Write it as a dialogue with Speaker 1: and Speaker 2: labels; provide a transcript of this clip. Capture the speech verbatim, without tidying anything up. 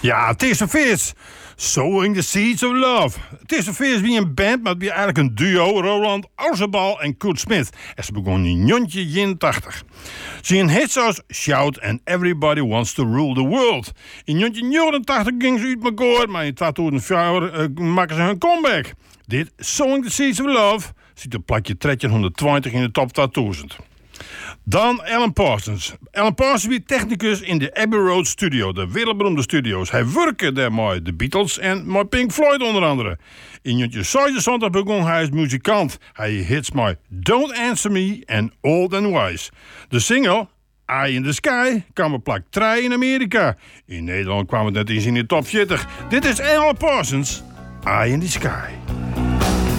Speaker 1: Ja, Tears for Fears. Sowing the Seeds of Love. Tears for Fears wie een band, maar het wie eigenlijk een duo. Roland Orzabal en Kurt Smith. En ze begonnen in jontje eenentachtig. Ze een hits als Shout and Everybody Wants to Rule the World. In jontje negenentachtig ging ze uit elkaar, maar in tweeduizend vier uh, maken ze hun comeback. Dit, Sowing the Seeds of Love, ziet op plakje driehonderdtwintig in de top tweeduizend. Dan Alan Parsons. Alan Parsons was technicus in de Abbey Road Studio, de wereldberoemde studio's. Hij werkte daar met de Beatles en met Pink Floyd onder andere. In negentien zevenenzestig begon hij als muzikant. Hij hits met Don't Answer Me en Old and Wise. De single Eye in the Sky kwam op plak drie in Amerika. In Nederland kwam het net eens in de top veertig. Dit is Alan Parsons, Eye in the Sky.